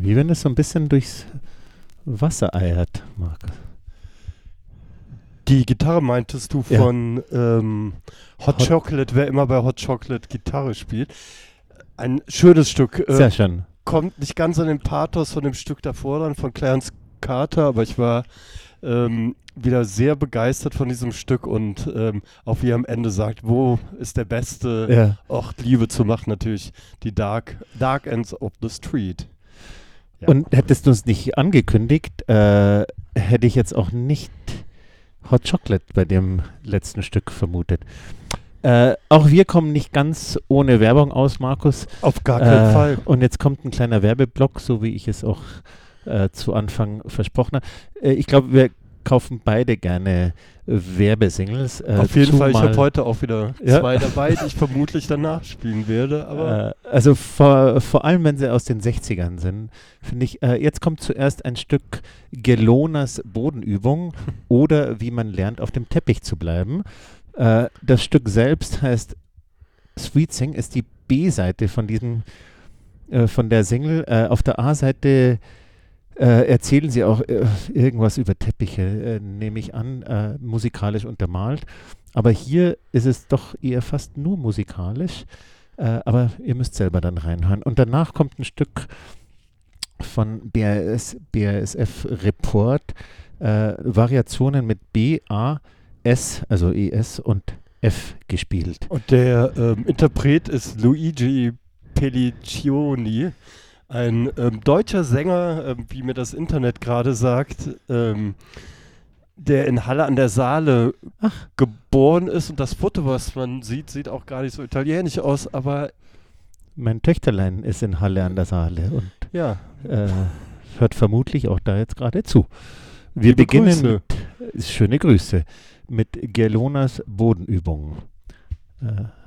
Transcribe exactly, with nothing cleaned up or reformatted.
Wie wenn es so ein bisschen durchs Wasser eiert, Markus. Die Gitarre meintest du Ja. von ähm, Hot, Hot- Chocolate, wer immer bei Hot Chocolate Gitarre spielt. Ein schönes Stück. Äh, Sehr schön. kommt nicht ganz an den Pathos von dem Stück davor dann, von Clarence Carter, aber ich war ähm, wieder sehr begeistert von diesem Stück und ähm, auch wie er am Ende sagt, wo ist der beste Ja. Ort, Liebe zu machen, natürlich die Dark, Dark Ends of the Street. Ja. Und hättest du es nicht angekündigt, äh, hätte ich jetzt auch nicht Hot Chocolate bei dem letzten Stück vermutet. Äh, auch wir kommen nicht ganz ohne Werbung aus, Markus. Auf gar keinen Äh, Fall. Und jetzt kommt ein kleiner Werbeblock, so wie ich es auch äh, zu Anfang versprochen habe. Äh, ich glaube, wir kaufen beide gerne äh, Werbesingles. Äh, Auf jeden Fall, ich zumal- habe heute auch wieder Ja. zwei dabei, die ich vermutlich danach spielen werde. Aber Äh, also vor, vor allem, wenn sie aus den sechzigern sind, finde ich, äh, jetzt kommt zuerst ein Stück Gelonas Bodenübung oder wie man lernt, auf dem Teppich zu bleiben. Äh, das Stück selbst heißt Sweet Sing, ist die B-Seite von diesem, äh, von der Single. Äh, auf der A-Seite äh, erzählen sie auch äh, irgendwas über Teppiche, äh, nehme ich an, äh, musikalisch untermalt. Aber hier ist es doch eher fast nur musikalisch. Äh, aber ihr müsst selber dann reinhören. Und danach kommt ein Stück von B A S, B A S F Report, äh, Variationen mit B, A, S, also E S und F gespielt. Und der ähm, Interpret ist Luigi Pelliccioni, ein ähm, deutscher Sänger, ähm, wie mir das Internet gerade sagt, ähm, der in Halle an der Saale Ach. geboren ist. Und das Foto, was man sieht, sieht auch gar nicht so italienisch aus, aber Mein Töchterlein ist in Halle an der Saale und ja, äh, hört vermutlich auch da jetzt gerade zu. Wir Liebe beginnen Grüße. mit, schöne Grüße, mit Gelonas Bodenübungen. Äh,